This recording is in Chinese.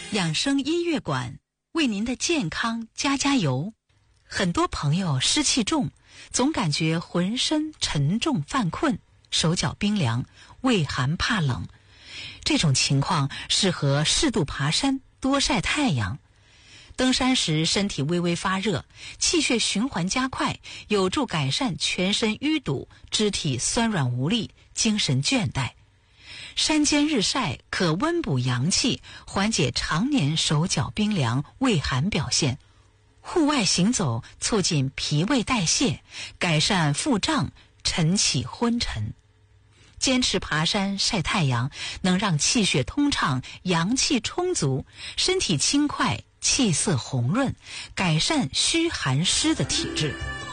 养生音乐馆为您的健康加油。很多朋友湿气重，总感觉浑身沉重犯困，手脚冰凉，畏寒怕冷。这种情况适合适度爬山，多晒太阳。登山时身体微微发热，气血循环加快，有助改善全身淤堵、肢体酸软无力、精神倦怠。山间日晒可温补阳气，缓解常年手脚冰凉、畏寒表现。户外行走促进脾胃代谢，改善腹胀、晨起昏沉。坚持爬山晒太阳，能让气血通畅、阳气充足，身体轻快、气色红润，改善虚寒湿的体质。